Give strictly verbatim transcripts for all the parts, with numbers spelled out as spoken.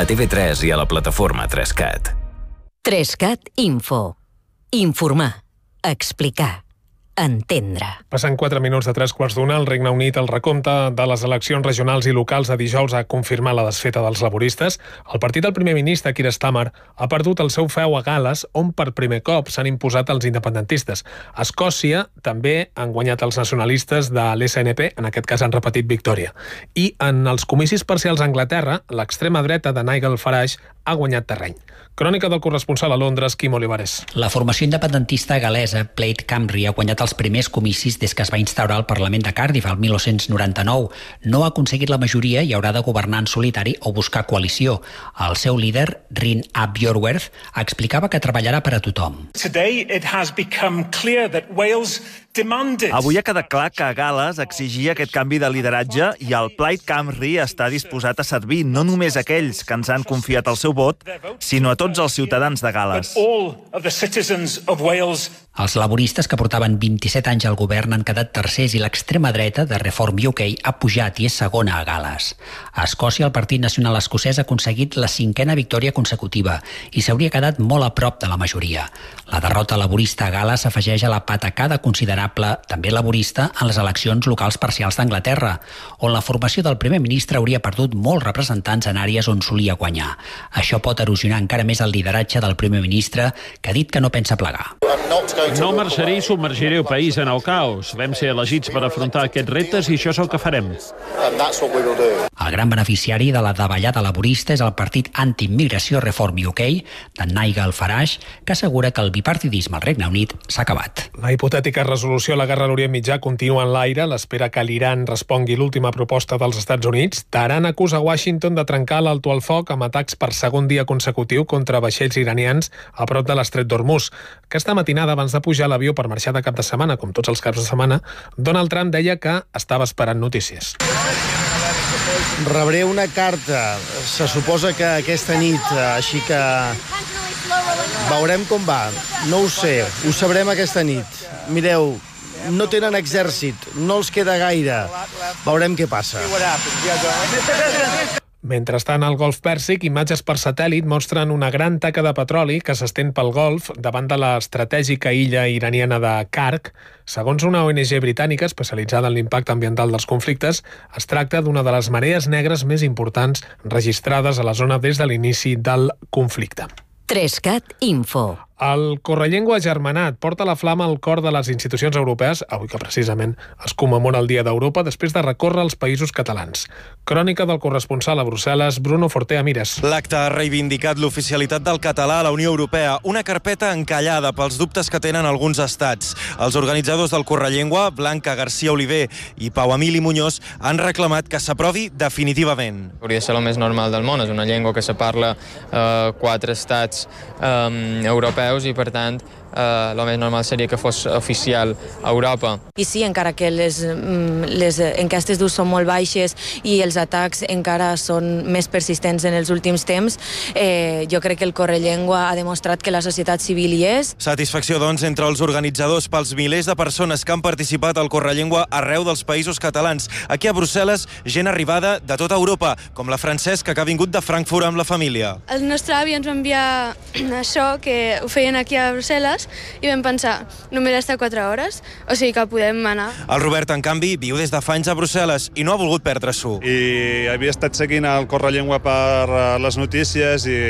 a T V tres i a la plataforma trescat. trescat Info. Informar, explicar, entendre. Passen quatre minuts de tres quarts d'una. El Regne Unit, el recompte de les eleccions regionals i locals de dijous ha confirmat la desfeta dels laboristes. El partit del primer ministre, Keir Starmer, ha perdut el seu feu a Gal·les, on per primer cop s'han imposat els independentistes. A Escòcia també han guanyat els nacionalistes de l'S N P, en aquest cas han repetit victòria. I en els comicis parcials a Anglaterra, l'extrema dreta de Nigel Farage ha guanyat terreny. Crònica del corresponsal a Londres, Quim Olivares. La formació independentista gal·lesa Plaid Cymru ha guanyat els primers comicis des que es va instaurar al Parlament de Cardiff el mil nou-cents noranta-nou. No ha aconseguit la majoria i haurà de governar en solitari o buscar coalició. El seu líder, Rhin ap Iorwerth, explicava que treballarà per a tothom. Avui ha quedat clar que Gal·les exigia aquest canvi de lideratge i el Plaid Cymru està disposat a servir no només aquells que ens han confiat el seu vot, sinó a tots els ciutadans de Gal·les. Els laboristes, que portaven vint-i-set anys al govern, han quedat tercers i l'extrema dreta de Reform U K ha pujat i és segona a Gal·les. A Escòcia, el Partit Nacional Escocès ha aconseguit la cinquena victòria consecutiva i s'hauria quedat molt a prop de la majoria. La derrota laborista a Gal·les afegeix a la patacada considerable, també laborista, en les eleccions locals parcials d'Anglaterra, on la formació del primer ministre hauria perdut molts representants en àrees on solia guanyar. Això pot erosionar encara més el lideratge del primer ministre, que ha dit que no pensa plegar. No marxaré i submergiré el país en el caos. Vam ser elegits per afrontar aquests reptes i això és el que farem. El gran beneficiari de la davallada laborista és el partit anti-immigració Reform U K, de Nigel Farage, que assegura que el bipartidisme al Regne Unit s'ha acabat. La hipotètica resolució a la guerra a l'Orient Mitjà continua en l'aire. L'espera que l'Iran respongui l'última proposta dels Estats Units. Teheran acusa Washington de trencar l'alto al foc amb atacs per segon dia consecutiu contra vaixells iranians a prop de l'estret d'Hormuz. Aquesta matinada, abans de pujar a l'avió per marxar de cap de setmana, com tots els caps de setmana, Donald Trump deia que estava esperant notícies. Rebré una carta, se suposa que aquesta nit, així que veurem com va. No ho sé, ho sabrem aquesta nit. Mireu, no tenen exèrcit, no els queda gaire. Veurem què passa. Mentrestant, al Golf Pèrsic, imatges per satèl·lit mostren una gran taca de petroli que s'estén pel Golf davant de l'estratègica illa iraniana de Kark. Segons una O N G britànica especialitzada en l'impacte ambiental dels conflictes, es tracta d'una de les marees negres més importants registrades a la zona des de l'inici del conflicte. trescat Info. El Correllengua Agermanat porta la flama al cor de les institucions europees, avui que precisament es commemora el Dia d'Europa, després de recórrer als països catalans. Crònica del corresponsal a Brussel·les, Bruno Fortea Mires. L'acte ha reivindicat l'oficialitat del català a la Unió Europea, una carpeta encallada pels dubtes que tenen alguns estats. Els organitzadors del Correllengua, Blanca García Oliver i Pau Emili Muñoz, han reclamat que s'aprovi definitivament. Hauria de ser el més normal del món, és una llengua que se parla eh, quatre estats eh, europeus i, per tant, eh, el més normal seria que fos oficial a Europa. I sí, encara que les, les enquestes d'ús són molt baixes i els atacs encara són més persistents en els últims temps, eh, jo crec que el Correllengua ha demostrat que la societat civil hi és. Satisfacció, doncs, entre els organitzadors pels milers de persones que han participat al Correllengua arreu dels països catalans. Aquí a Brussel·les, gent arribada de tota Europa, com la Francesca, que ha vingut de Frankfurt amb la família. El nostre avi ens va enviar això, que ho feien aquí a Brussel·les, i vam pensar, només està quatre hores, o sigui que podem anar. El Robert, en canvi, viu des de fa anys a Brussel·les i no ha volgut perdre-s'ho. I havia estat seguint el Correllengua per les notícies i,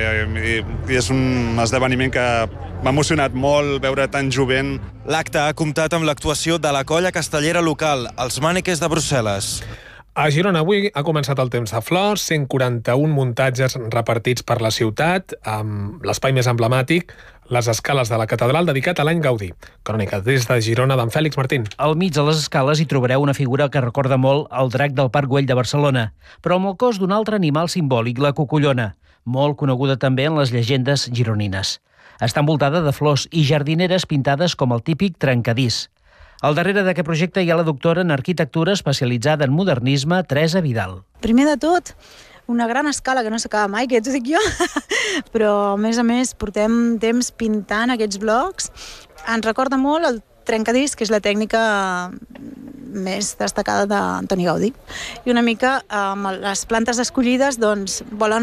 i, i és un esdeveniment que m'ha emocionat molt veure tant jovent. L'acte ha comptat amb l'actuació de la colla castellera local, els Màneques de Brussel·les. A Girona avui ha començat el temps de flors, cent quaranta-un muntatges repartits per la ciutat, amb l'espai més emblemàtic, les escales de la catedral dedicat a l'any Gaudí. Crònica des de Girona d'en Fèlix Martín. Al mig de les escales hi trobareu una figura que recorda molt el drac del Parc Güell de Barcelona, però amb el cos d'un altre animal simbòlic, la cucullona, molt coneguda també en les llegendes gironines. Està envoltada de flors i jardineres pintades com el típic trencadís. Al darrere d'aquest projecte hi ha la doctora en arquitectura especialitzada en modernisme, Teresa Vidal. Primer de tot, una gran escala que no s'acaba mai, que t'ho dic jo, però a més a més portem temps pintant aquests blocs. Ens recorda molt el trencadís, que és la tècnica més destacada d'Antoni Gaudí. I una mica amb les plantes escollides doncs, volen